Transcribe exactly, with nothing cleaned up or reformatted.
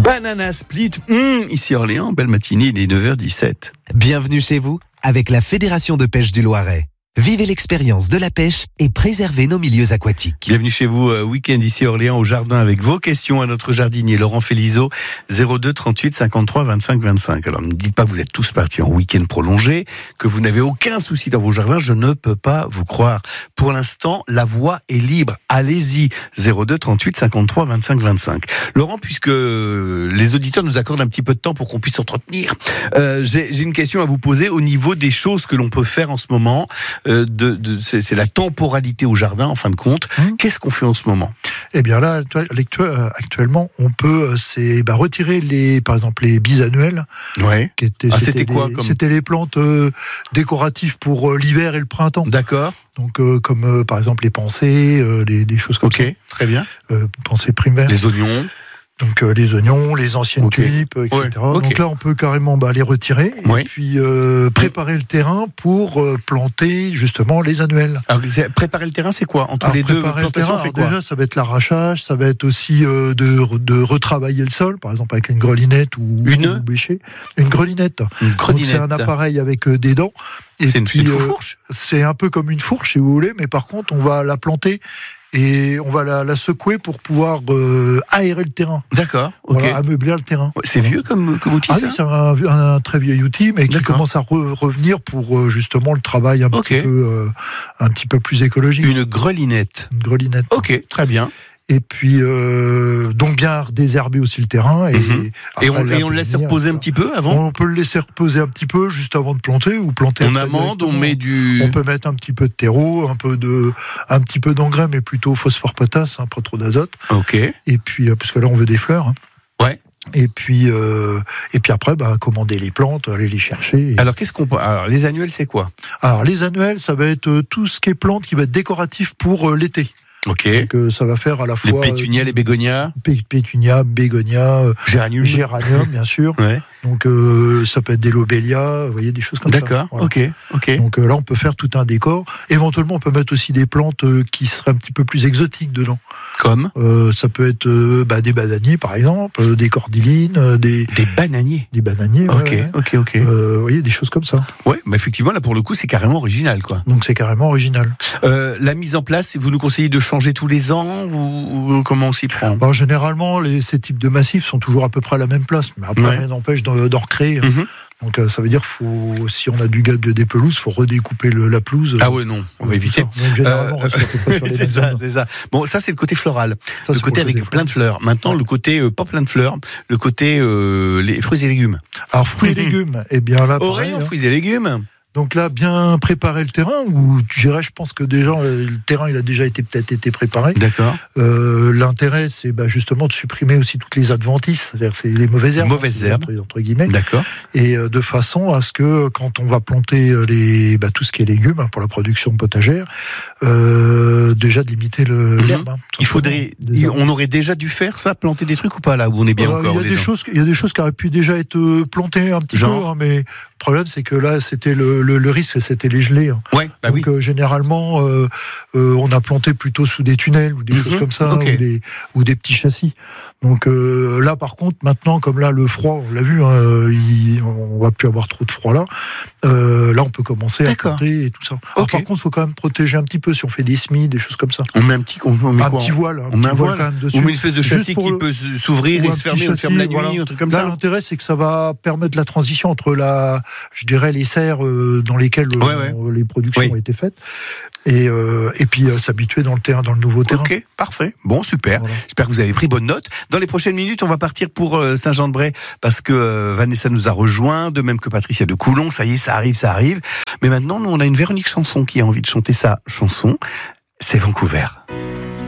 Banana Split, mmh, ici Orléans, belle matinée, il est neuf heures dix-sept. Bienvenue chez vous avec la Fédération de pêche du Loiret. Vivez l'expérience de la pêche et préservez nos milieux aquatiques. Bienvenue chez vous, euh, week-end ici Orléans au jardin avec vos questions à notre jardinier Laurent Félizeau, zéro deux trente-huit cinquante-trois vingt-cinq vingt-cinq. Alors ne me dites pas que vous êtes tous partis en week-end prolongé, que vous n'avez aucun souci dans vos jardins, je ne peux pas vous croire. Pour l'instant, la voie est libre, allez-y, zéro deux trente-huit cinquante-trois vingt-cinq vingt-cinq. Laurent, puisque les auditeurs nous accordent un petit peu de temps pour qu'on puisse s'entretenir, euh, j'ai, j'ai une question à vous poser au niveau des choses que l'on peut faire en ce moment. Euh, de, de, c'est, c'est la temporalité au jardin, en fin de compte. Mmh. Qu'est-ce qu'on fait en ce moment ? Eh bien là, actuellement, on peut c'est, bah, retirer, les, par exemple, les bisannuels. Ouais. Qui étaient, ah, c'était, c'était quoi les, comme... C'était les plantes euh, décoratives pour euh, l'hiver et le printemps. D'accord. Donc, euh, comme euh, par exemple les pensées, euh, les, des choses comme okay, ça. Ok, très bien. Euh, pensées primaires. Les oignons. Donc euh, les oignons, les anciennes okay. tulipes, et cetera. Ouais, okay. Donc là, on peut carrément bah, les retirer oui. et puis euh, préparer le terrain pour euh, planter justement les annuels. Alors, préparer le terrain, c'est quoi entre alors, les deux plantations, terrain, fait quoi déjà, ça va être l'arrachage, ça va être aussi euh, de, de retravailler le sol, par exemple avec une grelinette ou une ou bêcher. Une grelinette. Une grelinette. Donc, c'est un appareil avec euh, des dents. Et c'est puis, une, une euh, fourche. C'est un peu comme une fourche, si vous voulez, mais par contre, on va la planter. Et on va la, la secouer pour pouvoir euh, aérer le terrain. D'accord, ok. Voilà, ameubler le terrain. C'est vieux comme, comme outil, ah ça ? Oui, c'est un, un, un très vieil outil, mais D'accord. qui commence à re, revenir pour euh, justement le travail un, okay. petit peu, euh, un petit peu plus écologique. Une grelinette. Une grelinette. Ok, très bien. Et puis, euh, donc bien désherber aussi le terrain. Et, mmh. et, on, et on le laisse reposer un petit peu avant ? On peut le laisser reposer un petit peu juste avant de planter ou planter. On amende, on met du... On peut mettre un petit peu de terreau, un peu, de, un petit peu d'engrais, mais plutôt phosphore-potasse, hein, pas trop d'azote. Ok. Et puis, parce que là, on veut des fleurs. Hein. Ouais. Et puis, euh, et puis après, bah, commander les plantes, aller les chercher. Et... Alors, qu'est-ce qu'on peut... Alors, les annuels, c'est quoi ? Alors, les annuels, ça va être tout ce qui est plante qui va être décoratif pour euh, l'été. Ok. Donc euh, ça va faire à la fois les pétunias, euh, les bégonias, P- pétunias, bégonias, euh, géranium, géranium bien sûr. Ouais. Donc euh, ça peut être des lobélias, vous voyez des choses comme D'accord. ça. D'accord. Voilà. Ok. Ok. Donc euh, là on peut faire tout un décor. Éventuellement on peut mettre aussi des plantes euh, qui seraient un petit peu plus exotiques dedans. Comme euh, ça peut être euh, bah, des bananiers par exemple, euh, des cordylines, euh, des des bananiers. Des bananiers. Ok. Ouais, ouais. Ok. Ok. Euh, vous voyez des choses comme ça. Ouais. Mais effectivement là pour le coup c'est carrément original quoi. Donc c'est carrément original. Euh, la mise en place, vous nous conseillez de changer tous les ans ou, ou comment on s'y prend ? Bah, généralement les, ces types de massifs sont toujours à peu près à la même place, mais après ouais. rien n'empêche d'en, d'en recréer. Mm-hmm. Donc euh, ça veut dire faut si on a du gade des pelouses, faut redécouper le, la pelouse. Ah ouais non, on va éviter. Ça. Donc généralement euh, on reste à peu près sur les c'est ça, c'est ça. Bon ça c'est le côté floral, ça, le côté le avec plein de fleurs. Maintenant ouais. le côté euh, pas plein de fleurs, le côté euh, les fruits et légumes. Alors fruits et légumes, eh bien là au rayon fruits et légumes. Donc là, bien préparer le terrain, ou je dirais, je pense que déjà, le terrain, il a déjà été peut-être été préparé. D'accord. Euh, l'intérêt, c'est bah, justement de supprimer aussi toutes les adventices, c'est-à-dire c'est les mauvaises herbes. Mauvaises herbes. Entre, entre guillemets. D'accord. Et euh, de façon à ce que, quand on va planter les, bah, tout ce qui est légumes, hein, pour la production potagère, euh, déjà de limiter le, mmh. l'herbe. Hein, il faudrait, il, on aurait déjà dû faire ça, planter des trucs ou pas, là où on est bien euh, encore il y a des choses, il y a des choses qui auraient pu déjà être plantées un petit Genre. peu, hein, mais le problème, c'est que là, c'était le, le, le risque, c'était les gelées. Hein. Ouais, bah Donc, oui. euh, généralement, euh, euh, on a planté plutôt sous des tunnels ou des mmh. choses comme ça, okay. ou, des, ou des petits châssis. Donc euh, là, par contre, maintenant, comme là, le froid, on l'a vu, hein, il, on va plus avoir trop de froid là. Euh, là, on peut commencer D'accord. à planter et tout ça. Alors, okay. Par contre, il faut quand même protéger un petit peu si on fait des semis, des choses comme ça. On met un petit, on met un quoi, petit voile, un on met un voile, voile quand même dessus. On met une espèce de châssis qui le... peut s'ouvrir et se fermer, on le ferme la nuit, voilà. un truc comme là, ça. L'intérêt, c'est que ça va permettre la transition entre la, je dirais, les serres euh, dans lesquelles ouais, euh, ouais. les productions oui. ont été faites. Et, euh, et puis euh, s'habituer dans le terrain, dans le nouveau terrain. Ok, parfait. Bon, super. Voilà. J'espère que vous avez pris bonne note. Dans les prochaines minutes, on va partir pour euh, Saint-Jean-de-Bray parce que euh, Vanessa nous a rejoint, de même que Patricia de Coulon. Ça y est, ça arrive, ça arrive. Mais maintenant, nous, on a une Véronique Sanson qui a envie de chanter sa chanson. C'est Vancouver.